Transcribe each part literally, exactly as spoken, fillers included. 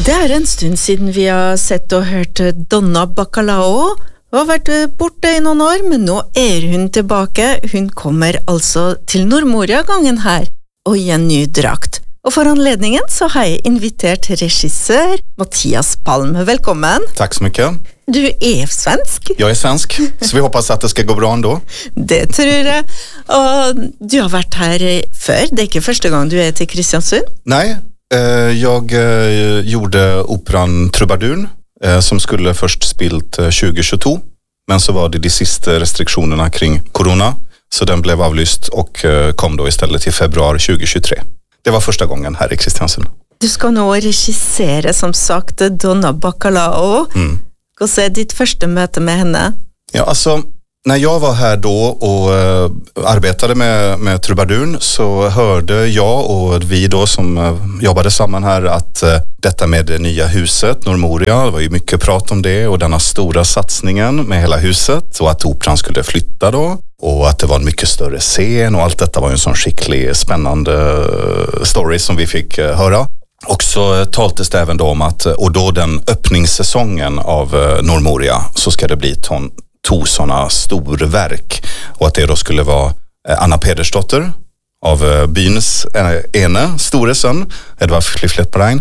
Det er en stund siden vi har sett og hørt Donna Bacalao. Hun har vært borte i noen år, men nå er hun tilbake. Hun kommer altså til Nordmoria gangen her, og i en ny drakt. Og for anledningen så har jeg invitert regissør Mattias Palm. Velkommen. Tack så mycket. Du är svensk. Jag är svensk, så vi hoppas att det ska gå bra ändå. Det tror jag. Och du har varit här förr. Det är inte första gången du är till Kristiansund. Nej, eh, jag eh, gjorde operan Trubadurn eh, som skulle först spilt eh, tjugo tjugotvå. Men så var det de sista restriktionerna kring corona. Så den blev avlyst och eh, kom då istället i februari tjugo tjugotre. Det var första gången här i Kristiansund. Du ska nu regissera som sagt Donna Bacalao. Mm. Och se ditt första möte med henne. Ja, alltså när jag var här då och uh, arbetade med, med Trubadurn så hörde jag och vi då som uh, jobbade samman här att uh, detta med det nya huset, Nordmoria, det var ju mycket prat om det och denna stora satsningen med hela huset och att operan skulle flytta då och att det var en mycket större scen och allt detta var ju en sån skicklig, spännande uh, story som vi fick uh, höra. Och så talades det även då om att, och då den öppningssäsongen av Nordmoria så ska det bli ton, to sådana storverk och att det då skulle vara Anna Pedersdotter av byns ene store son, Edvard Fliffletberein,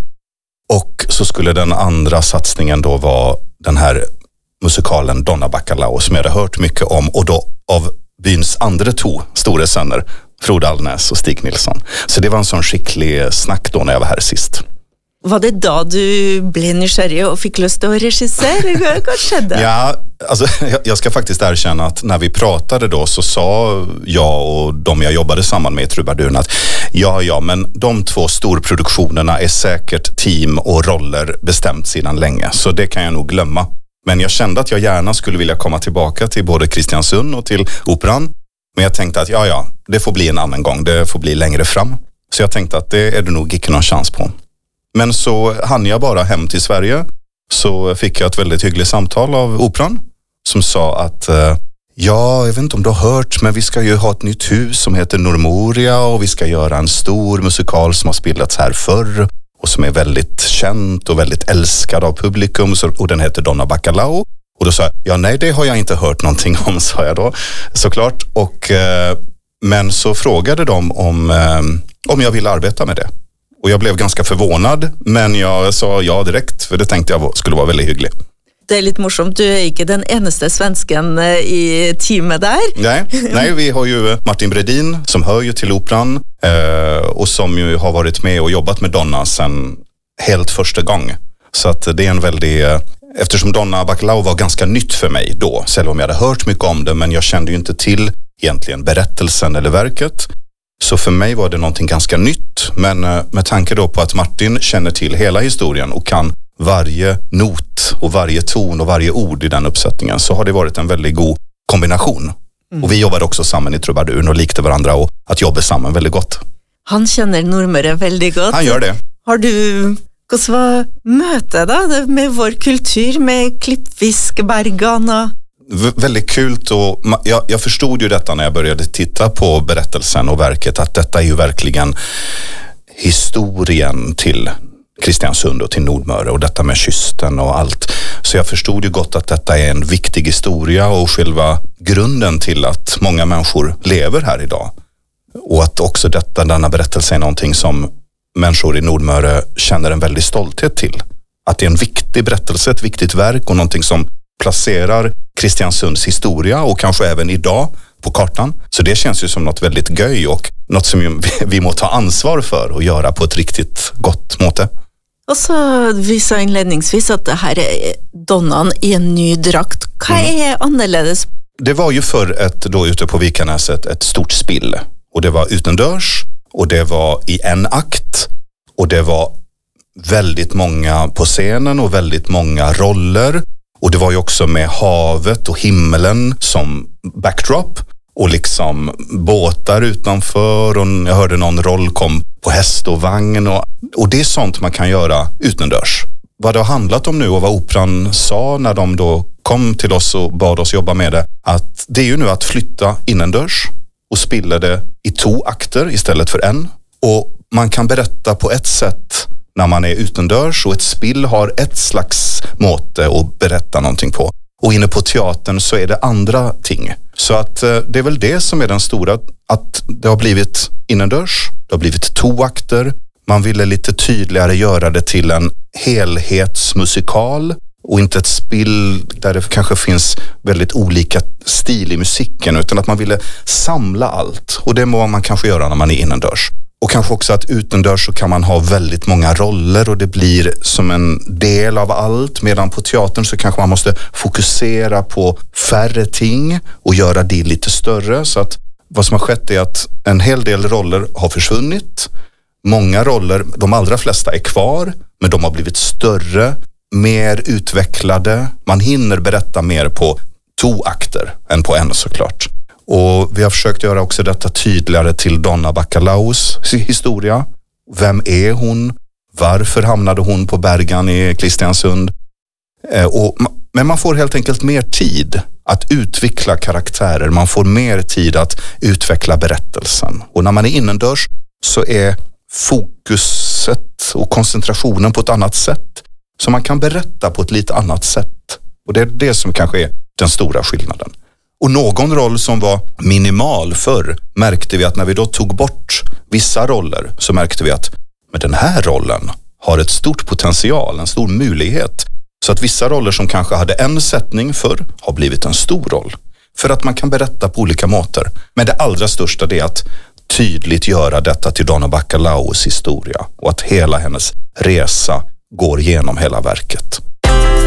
och så skulle den andra satsningen då vara den här musikalen Donna Bacalao som jag hade hört mycket om och då av byns andra to store söner, Frode Alnäs och Stig Nilsson. Så det var en sån skicklig snack då när jag var här sist. Var det då du blev nysgjerrig och fick lust att regissera? Vad skedde? Ja, alltså, jag ska faktiskt erkänna att när vi pratade då så sa jag och de jag jobbade samman med i Trubadurn att ja, ja, men de två storproduktionerna är säkert team och roller bestämt sedan länge. Så det kan jag nog glömma. Men jag kände att jag gärna skulle vilja komma tillbaka till både Kristiansund och till operan. Men jag tänkte att ja, ja, det får bli en annan gång. Det får bli längre fram. Så jag tänkte att det är det nog inte någon chans på. Men så hann jag bara hem till Sverige. Så fick jag ett väldigt hyggligt samtal av operan. Som sa att ja, jag vet inte om du har hört, men vi ska ju ha ett nytt hus som heter Nordmoria. Och vi ska göra en stor musikal som har spelats här förr. Och som är väldigt känt och väldigt älskad av publikum. Och den heter Donna Bacalao. Och då sa jag, ja nej det har jag inte hört någonting om, sa jag då, såklart. Och, eh, men så frågade de om, eh, om jag ville arbeta med det. Och jag blev ganska förvånad, men jag sa ja direkt, för det tänkte jag skulle vara väldigt hyggligt. Det är lite morsomt, du är inte den eneste svensken i teamet där. Nej, nej, vi har ju Martin Bredin som hör ju till operan eh, och som ju har varit med och jobbat med Donna sedan helt första gången. Så att det är en väldigt... Eftersom Donna Bacalao var ganska nytt för mig då, selv om jag hade hört mycket om det, men jag kände ju inte till egentligen berättelsen eller verket. Så för mig var det någonting ganska nytt, men med tanke då på att Martin känner till hela historien och kan varje not och varje ton och varje ord i den uppsättningen, så har det varit en väldigt god kombination. Mm. Och vi jobbade också samman i Trubadurn och likte varandra och att jobba samman väldigt gott. Han känner Nordmøre väldigt gott. Han gör det. Har du... Hvordan var møtet da, med vår kultur, med klippfiskbergarna? V- väldigt kul och jag, jag förstod ju detta när jag började titta på berättelsen och verket att detta är ju verkligen historien till Kristiansund och till Nordmøre och detta med kysten och allt. Så jag förstod ju gott att detta är en viktig historia och själva grunden till att många människor lever här idag. Och att också detta, denna berättelse är någonting som människor i Nordmøre känner en väldigt stolthet till. Att det är en viktig berättelse, ett viktigt verk och någonting som placerar Kristiansunds historia och kanske även idag på kartan. Så det känns ju som något väldigt göj och något som vi må ta ansvar för och göra på ett riktigt gott måte. Och så vi sa inledningsvis att det här är Donnan i en ny drakt. Vad är mm. annorledes? Det var ju för ett, då ute på Vikarnäset, ett stort spill. Och det var utendörs. Och det var i en akt och det var väldigt många på scenen och väldigt många roller. Och det var ju också med havet och himmelen som backdrop och liksom båtar utanför och jag hörde någon roll kom på häst och vagn och, och det är sånt man kan göra utendörs. Vad det har handlat om nu och vad operan sa när de då kom till oss och bad oss jobba med det, att det är ju nu att flytta innendörs och spilla det i två akter istället för en. Och man kan berätta på ett sätt när man är utendörs och ett spill har ett slags måte att berätta någonting på. Och inne på teatern så är det andra ting. Så att eh, det är väl det som är den stora, att det har blivit innendörs, det har blivit två akter. Man ville lite tydligare göra det till en helhetsmusikal och inte ett spill där det kanske finns väldigt olika stil i musiken, utan att man ville samla allt. Och det må man kanske göra när man är innendörs. Och kanske också att utendörs så kan man ha väldigt många roller och det blir som en del av allt. Medan på teatern så kanske man måste fokusera på färre ting och göra det lite större. Så att vad som har skett är att en hel del roller har försvunnit. Många roller, de allra flesta är kvar, men de har blivit större, mer utvecklade. Man hinner berätta mer på två akter än på en såklart. Och vi har försökt göra också detta tydligare till Donna Bacalaos historia. Vem är hon? Varför hamnade hon på Bergan i Kristiansund? Eh, och, men man får helt enkelt mer tid att utveckla karaktärer. Man får mer tid att utveckla berättelsen. Och när man är innendörs så är fokuset och koncentrationen på ett annat sätt. Så man kan berätta på ett lite annat sätt. Och det är det som kanske är den stora skillnaden. Och någon roll som var minimal förr märkte vi att när vi då tog bort vissa roller så märkte vi att men den här rollen har ett stort potential, en stor möjlighet. Så att vissa roller som kanske hade en sättning förr har blivit en stor roll. För att man kan berätta på olika måter. Men det allra största är att tydligt göra detta till Donna Bacalaos historia och att hela hennes resa går genom hela verket.